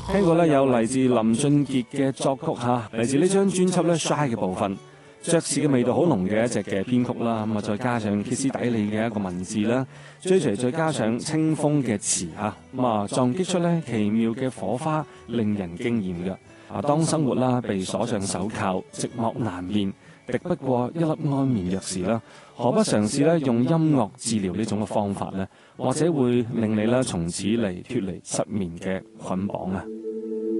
聽過咧有嚟自林俊傑嘅作曲嚇，嚟自呢張專輯咧 Shy 嘅部分，爵士嘅味道好濃嘅一隻嘅編曲啦，咁啊再加上歇斯底里嘅一個文字啦，追隨再加上清風嘅詞嚇，咁啊撞擊出咧奇妙嘅火花，令人驚豔嘅。啊，當生活啦被鎖上手銬，寂寞難眠，敵不過一粒安眠藥時啦，何不嘗試咧用音樂治療呢種嘅方法呢？或者會令你咧從此嚟脫離失眠嘅捆綁啊！